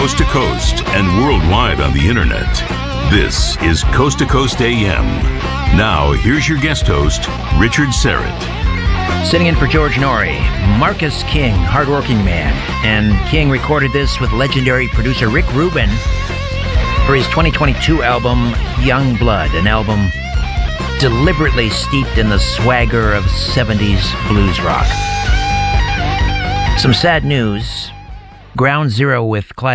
coast to coast and worldwide on the internet. This is Coast to Coast AM. Now, here's your guest host, Richard Syrett. Sitting in for George Norrie, Marcus King, hardworking man. And King recorded this with legendary producer Rick Rubin for his 2022 album, Young Blood, an album deliberately steeped in the swagger of 70s blues rock. Some sad news. Ground Zero with Clyde